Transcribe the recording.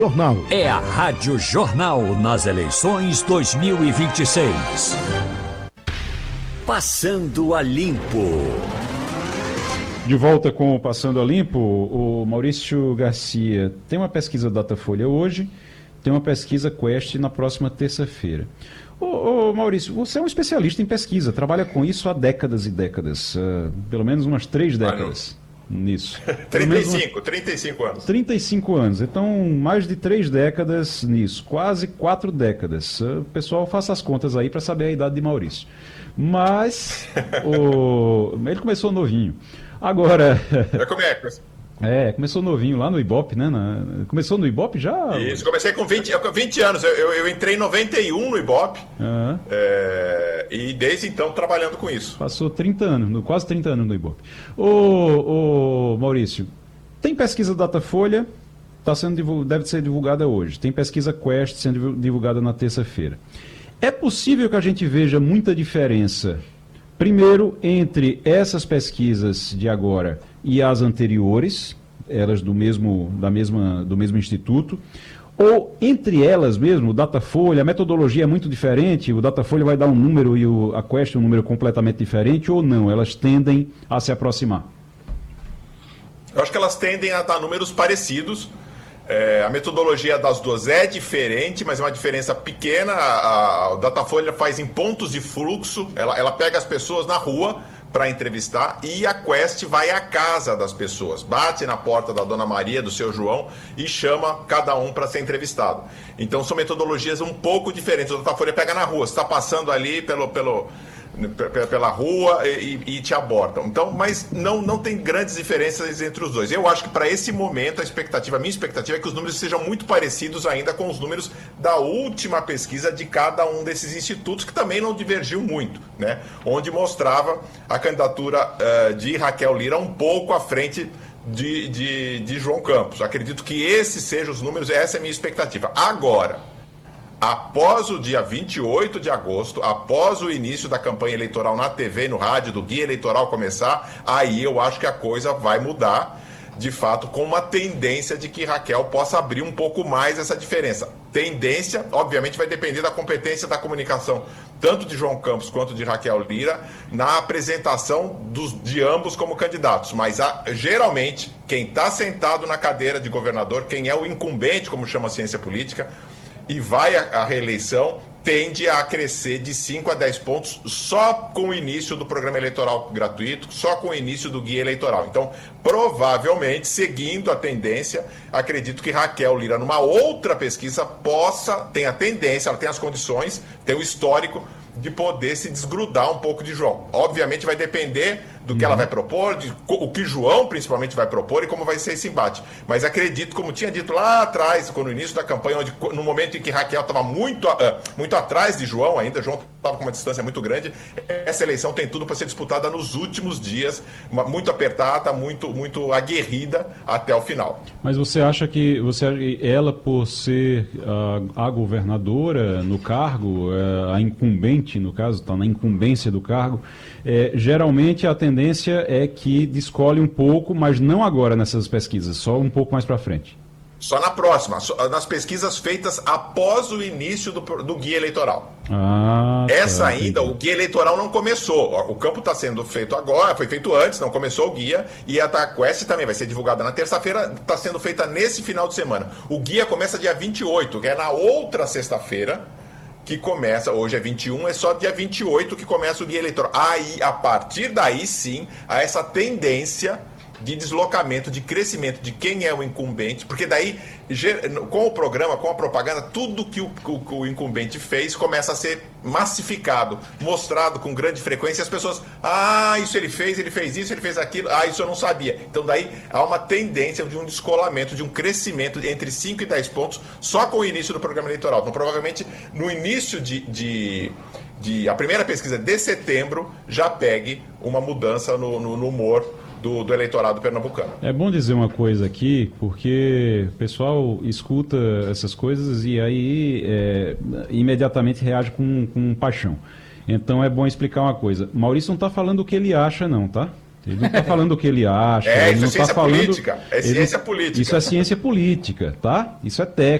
Jornal. É a Rádio Jornal nas eleições 2026. Passando a Limpo. De volta com o Passando a Limpo, o Maurício Garcia tem uma pesquisa Datafolha hoje, tem uma pesquisa Quest na próxima terça-feira. Ô Maurício, você é um especialista em pesquisa, trabalha com isso há décadas e décadas, pelo menos umas 3 décadas nisso. 35 anos. 35 anos, então mais de 3 décadas nisso, quase 4 décadas. O pessoal faça as contas aí para saber a idade de Maurício. Mas ele começou novinho. Agora. Como é? Começou novinho lá no Ibope, né? Começou no Ibope já? Isso, comecei com 20 anos. Eu entrei em 91 no Ibope. Uhum. E desde então trabalhando com isso. Passou 30 anos, quase 30 anos no Ibope. Ô Maurício, tem pesquisa Datafolha, deve ser divulgada hoje. Tem pesquisa Quest sendo divulgada na terça-feira. É possível que a gente veja muita diferença, primeiro, entre essas pesquisas de agora e as anteriores, elas do mesmo instituto, ou entre elas mesmo, o Datafolha, a metodologia é muito diferente, o Datafolha vai dar um número e a Quest um número completamente diferente, ou não, elas tendem a se aproximar? Eu acho que elas tendem a dar números parecidos. A metodologia das duas é diferente, mas é uma diferença pequena. A Datafolha faz em pontos de fluxo, ela pega as pessoas na rua para entrevistar, e a Quest vai à casa das pessoas, bate na porta da Dona Maria, do seu João, e chama cada um para ser entrevistado. Então são metodologias um pouco diferentes. A Datafolha pega na rua, você está passando ali pela rua e te abordam. Então, mas não tem grandes diferenças entre os dois. Eu acho que para esse momento a minha expectativa é que os números sejam muito parecidos ainda com os números da última pesquisa de cada um desses institutos, que também não divergiu muito, né? Onde mostrava a candidatura de Raquel Lira um pouco à frente de João Campos. Acredito que esses sejam os números, essa é a minha expectativa. Agora, após o dia 28 de agosto, após o início da campanha eleitoral na TV, no rádio, do guia eleitoral começar, aí eu acho que a coisa vai mudar, de fato, com uma tendência de que Raquel possa abrir um pouco mais essa diferença. Tendência, obviamente, vai depender da competência da comunicação, tanto de João Campos quanto de Raquel Lira, na apresentação de ambos como candidatos. Mas, geralmente, quem está sentado na cadeira de governador, quem é o incumbente, como chama a ciência política, e vai à reeleição, tende a crescer de 5 a 10 pontos só com o início do programa eleitoral gratuito, só com o início do guia eleitoral. Então, provavelmente, seguindo a tendência, acredito que Raquel Lira, numa outra pesquisa, tem a tendência, ela tem as condições, tem o histórico de poder se desgrudar um pouco de João. Obviamente vai depender do que ela vai propor, o que João principalmente vai propor e como vai ser esse embate. Mas acredito, como tinha dito lá atrás, no início da campanha, no momento em que Raquel estava muito atrás de João ainda, João estava com uma distância muito grande, essa eleição tem tudo para ser disputada nos últimos dias, muito apertada, muito aguerrida até o final. Mas você acha que ela, por ser a governadora no cargo, a incumbente, no caso, está na incumbência do cargo, geralmente a tendência é que descolhe um pouco, mas não agora nessas pesquisas, só um pouco mais para frente. Só na próxima, nas pesquisas feitas após o início do guia eleitoral. Essa ainda, o guia eleitoral não começou. O campo está sendo feito agora, foi feito antes, não começou o guia. E a Quest também vai ser divulgada na terça-feira, está sendo feita nesse final de semana. O guia começa dia 28, que é na outra sexta-feira, que começa, hoje é 21, é só dia 28 que começa o guia eleitoral. Aí, a partir daí, sim, há essa tendência de deslocamento, de crescimento de quem é o incumbente, porque daí, com o programa, com a propaganda, tudo que o incumbente fez começa a ser massificado, mostrado com grande frequência, e as pessoas, isso ele fez isso, ele fez aquilo, isso eu não sabia. Então daí há uma tendência de um descolamento, de um crescimento entre 5 e 10 pontos, só com o início do programa eleitoral. Então provavelmente no início a primeira pesquisa de setembro já pegue uma mudança no humor do eleitorado pernambucano. É bom dizer uma coisa aqui, porque o pessoal escuta essas coisas e aí imediatamente reage com paixão. Então é bom explicar uma coisa. Maurício não está falando o que ele acha não, tá? Ele não está falando o que ele acha. É, ele isso não é ciência tá falando, política. É ciência política. Isso é ciência política, tá? Isso é técnico.